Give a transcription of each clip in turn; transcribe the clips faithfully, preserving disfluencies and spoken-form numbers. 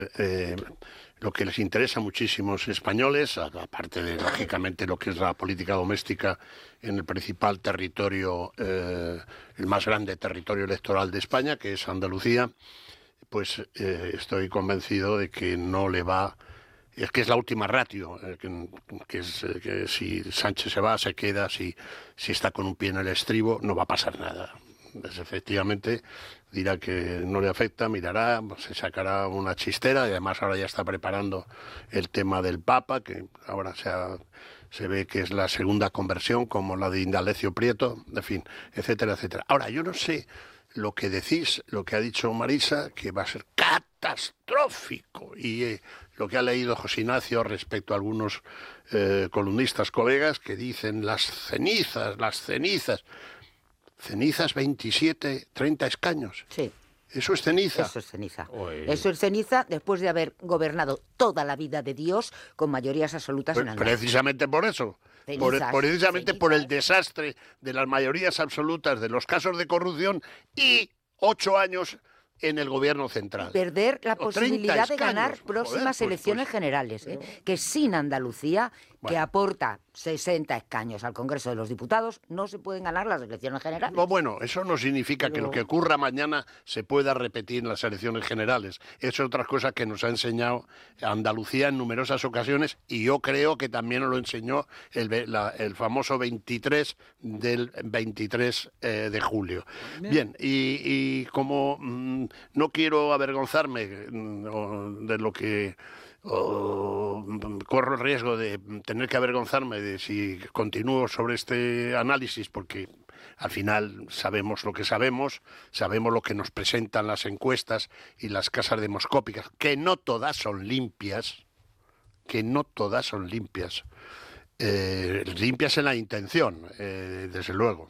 Eh, lo que les interesa a muchísimos españoles, aparte de, lógicamente, lo que es la política doméstica en el principal territorio, eh, el más grande territorio electoral de España, que es Andalucía, pues eh, estoy convencido de que no le va... Es que es la última ratio, eh, que, que es eh, que si Sánchez se va, se queda, si, si está con un pie en el estribo, no va a pasar nada. Pues efectivamente dirá que no le afecta, mirará, se sacará una chistera y además ahora ya está preparando el tema del Papa, que ahora se, ha, se ve que es la segunda conversión, como la de Indalecio Prieto, en fin, etcétera, etcétera. Ahora, yo no sé lo que decís, lo que ha dicho Marisa, que va a ser catastrófico, y eh, lo que ha leído José Ignacio respecto a algunos eh, columnistas colegas que dicen las cenizas, las cenizas... Cenizas veintisiete, treinta escaños. Sí. ¿Eso es ceniza? Eso es ceniza. Oye. Eso es ceniza después de haber gobernado toda la vida de Dios con mayorías absolutas Pues en Andalucía. precisamente por eso. Por, Cenizas, precisamente cenizas. por el desastre de las mayorías absolutas de los casos de corrupción y ocho años en el gobierno central. Perder la O posibilidad treinta de ganar escaños. próximas Joder, pues, elecciones pues, generales, ¿eh? Que sin Andalucía, Bueno. que aporta sesenta escaños al Congreso de los Diputados, no se pueden ganar las elecciones generales. No, bueno, eso no significa Pero... que lo que ocurra mañana se pueda repetir en las elecciones generales. Eso es otra cosa que nos ha enseñado Andalucía en numerosas ocasiones, y yo creo que también nos lo enseñó el, la, el famoso veintitrés del veintitrés eh, de julio. Bien, y, y como mmm, no quiero avergonzarme mmm, de lo que... O corro el riesgo de tener que avergonzarme de si continúo sobre este análisis, porque al final sabemos lo que sabemos, sabemos lo que nos presentan las encuestas y las casas demoscópicas, que no todas son limpias, que no todas son limpias, eh, limpias en la intención, eh, desde luego.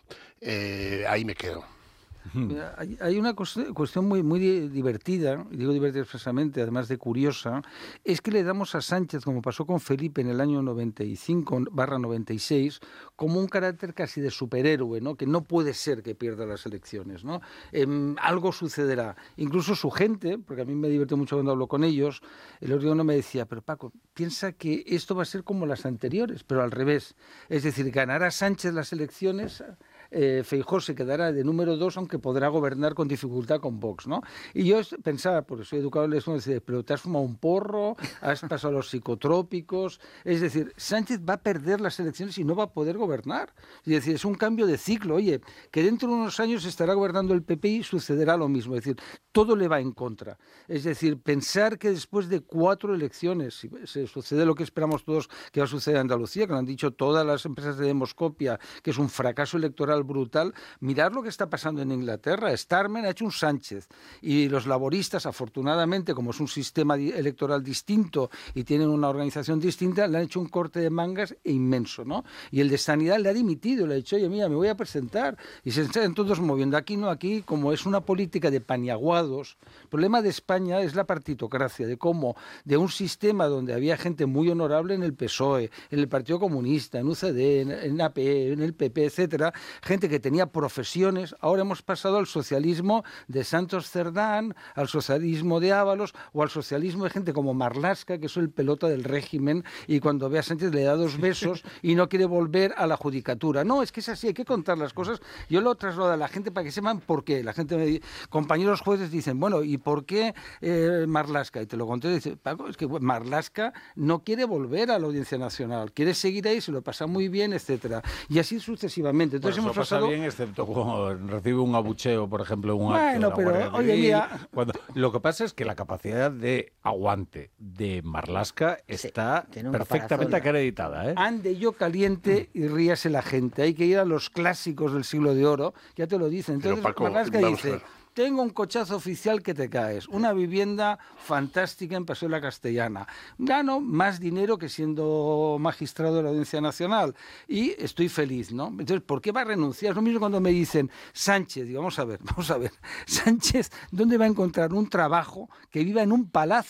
Eh, ahí me quedo. Mira, hay, hay una cuestión muy, muy divertida, y digo divertida expresamente, además de curiosa, es que le damos a Sánchez, como pasó con Felipe en el año noventa y cinco barra noventa y seis, como un carácter casi de superhéroe, ¿no? Que no puede ser que pierda las elecciones, ¿no? Eh, algo sucederá. Incluso su gente, porque a mí me divierte mucho cuando hablo con ellos, el otro día uno me decía, pero Paco, piensa que esto va a ser como las anteriores, pero al revés. Es decir, ganará Sánchez las elecciones... Eh, Feijóo se quedará de número dos, aunque podrá gobernar con dificultad con Vox, ¿no? Y yo pensaba, porque soy educador, les decía, pero te has fumado un porro, has pasado los psicotrópicos, es decir, Sánchez va a perder las elecciones y no va a poder gobernar. Es decir, es un cambio de ciclo, oye, que dentro de unos años estará gobernando el P P y sucederá lo mismo, es decir, todo le va en contra. Es decir, pensar que después de cuatro elecciones, si se sucede lo que esperamos todos que va a suceder en Andalucía, que lo han dicho todas las empresas de demoscopia, que es un fracaso electoral brutal, mirar lo que está pasando en Inglaterra. Starmer ha hecho un Sánchez y los laboristas, afortunadamente, como es un sistema electoral distinto y tienen una organización distinta, le han hecho un corte de mangas inmenso, ¿no? Y el de Sanidad le ha dimitido, le ha dicho, oye, mira, me voy a presentar. Y se están todos moviendo. Aquí no, aquí, como es una política de paniaguados, el problema de España es la partitocracia, de cómo de un sistema donde había gente muy honorable en el P S O E, en el Partido Comunista, en U C D, en, en A P E, en el P P, etcétera, gente que tenía profesiones. Ahora hemos pasado al socialismo de Santos Cerdán, al socialismo de Ábalos o al socialismo de gente como Marlaska, que es el pelota del régimen, y cuando ve a Sánchez le da dos besos y no quiere volver a la judicatura. No, es que es así, hay que contar las cosas. Yo lo traslado a la gente para que sepan por qué. La gente, me, compañeros jueces dicen, bueno, ¿y por qué eh, Marlaska? Y te lo conté y dice, Paco, es que Marlaska no quiere volver a la Audiencia Nacional, quiere seguir ahí, se lo pasa muy bien, etcétera. Y así sucesivamente. Entonces bueno, hemos pasado... bien, excepto cuando recibe un abucheo, por ejemplo, un acto bueno, de la pero, Guardia oye, Civil. mira... Cuando, lo que pasa es que la capacidad de aguante de Marlaska está sí, perfectamente acreditada, ¿eh? Ande yo caliente y ríase la gente. Hay que ir a los clásicos del siglo de oro, ya te lo dicen. Entonces, Paco, Marlaska dice... Tengo un cochazo oficial que te caes, una vivienda fantástica en Paseo de la Castellana, gano más dinero que siendo magistrado de la Audiencia Nacional y estoy feliz, ¿no? Entonces, ¿por qué va a renunciar? Es lo mismo cuando me dicen, Sánchez, digo, vamos a ver, vamos a ver, Sánchez, ¿dónde va a encontrar un trabajo que viva en un palacio?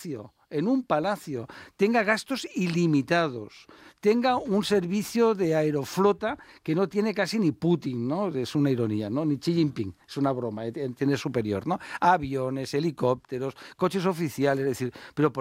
en un palacio, tenga gastos ilimitados, tenga un servicio de aeroflota que no tiene casi ni Putin, ¿no? Es una ironía, ¿no? Ni Xi Jinping, es una broma, tiene superior, ¿no? Aviones, helicópteros, coches oficiales, es decir, pero por